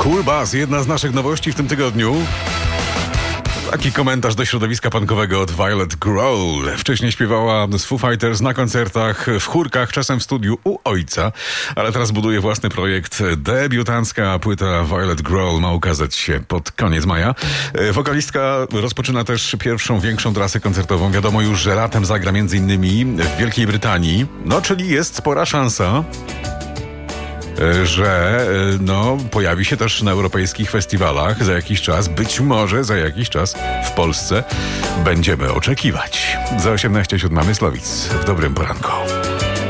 Cool Buzz, jedna z naszych nowości w tym tygodniu. Taki komentarz do środowiska punkowego od Violet Grohl. Wcześniej śpiewała z Foo Fighters na koncertach, w chórkach, czasem w studiu u ojca, ale teraz buduje własny projekt. Debiutancka płyta Violet Grohl ma ukazać się pod koniec maja. Wokalistka rozpoczyna też pierwszą, większą trasę koncertową. Wiadomo już, że latem zagra m.in. w Wielkiej Brytanii. No, czyli jest spora szansa, że pojawi się też na europejskich festiwalach za jakiś czas, być może za jakiś czas w Polsce. Będziemy oczekiwać. Za 18:07 Myslowic w dobrym poranku.